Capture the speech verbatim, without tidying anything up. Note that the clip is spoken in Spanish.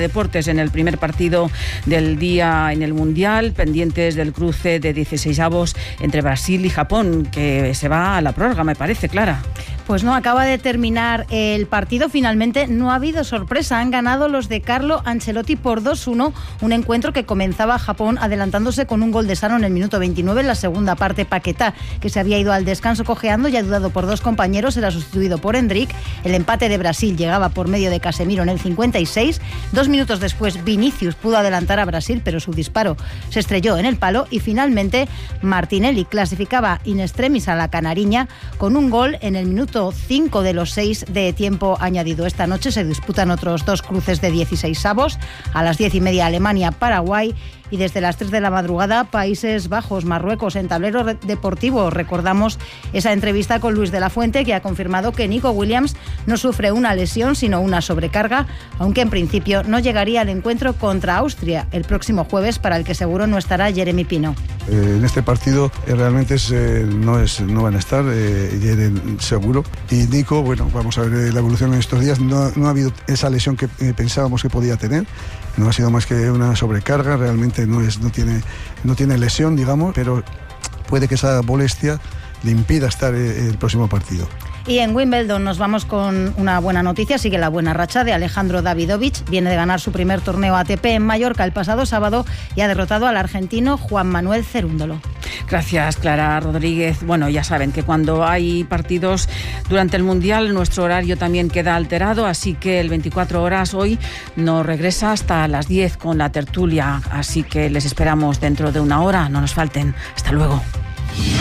deportes en el primer partido del día en el Mundial, pendientes del cruce de dieciseisavos entre Brasil y Japón, que se va a la prórroga, me parece, Clara. Pues no, acaba de terminar el partido. Finalmente no ha habido sorpresa. Han ganado los de Carlo Ancelotti por dos uno, un encuentro que comenzaba Japón adelantándose con un gol de Sano en el minuto veintinueve. En la segunda parte, Paquetá, que se había ido al descanso cojeando y ayudado por dos compañeros, era sustituido por Endrick. El empate de Brasil llegaba por medio de Casemiro en el cincuenta y seis. Dos minutos después, Vinicius pudo adelantar a Brasil, pero su disparo se estrelló en el palo. Y finalmente, Martinelli clasificaba in extremis a la canariña con un gol en el minuto cinco de los seis de tiempo añadido. Esta noche se disputan otros dos cruces de dieciseisavos. A las diez y media, Alemania-Paraguay. Y desde las tres de la madrugada, Países Bajos, Marruecos. En Tablero Deportivo recordamos esa entrevista con Luis de la Fuente, que ha confirmado que Nico Williams no sufre una lesión, sino una sobrecarga, aunque en principio no llegaría al encuentro contra Austria el próximo jueves, para el que seguro no estará Jeremy Pino. Eh, en este partido eh, realmente es, eh, no, es, no van a estar, eh, Jeremy seguro. Y Nico, bueno, vamos a ver eh, la evolución en estos días. No, no ha habido esa lesión que eh, pensábamos que podía tener. No ha sido más que una sobrecarga, realmente no, es, no, tiene, no tiene lesión, digamos, pero puede que esa molestia le impida estar en el próximo partido. Y en Wimbledon nos vamos con una buena noticia. Sigue la buena racha de Alejandro Davidovich. Viene de ganar su primer torneo A T P en Mallorca el pasado sábado y ha derrotado al argentino Juan Manuel Cerúndolo. Gracias, Clara Rodríguez. Bueno, ya saben que cuando hay partidos durante el Mundial, nuestro horario también queda alterado, así que el veinticuatro horas hoy no regresa hasta las diez con la tertulia. Así que les esperamos dentro de una hora. No nos falten. Hasta luego.